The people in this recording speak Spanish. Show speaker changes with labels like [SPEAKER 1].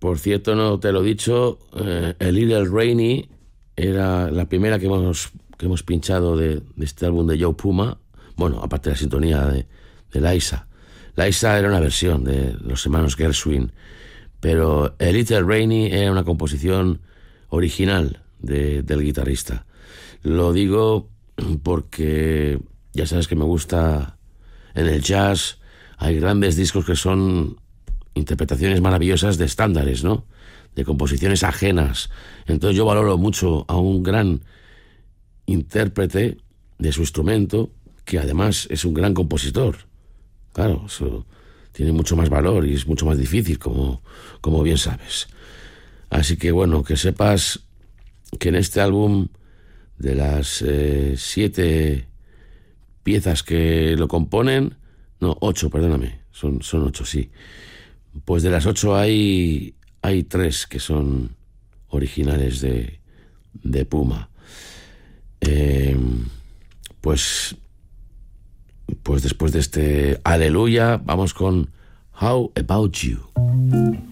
[SPEAKER 1] Por cierto, no te lo he dicho, A Little Rainy era la primera que hemos pinchado de este álbum de Joe Puma. Bueno, aparte de la sintonía de Liza. Liza era una versión de los hermanos Gershwin, pero A Little Rainy era una composición original del guitarrista. Lo digo porque ya sabes que me gusta en el jazz. Hay grandes discos que son interpretaciones maravillosas de estándares, ¿no? De composiciones ajenas. Entonces yo valoro mucho a un gran intérprete de su instrumento, que además es un gran compositor. Claro, eso tiene mucho más valor y es mucho más difícil, como bien sabes. Así que bueno, que sepas que en este álbum, de las 7 piezas que lo componen, no, 8, perdóname, son 8, sí. Pues de las 8 hay 3 que son originales de Puma. Pues después de este Aleluya, vamos con How About You.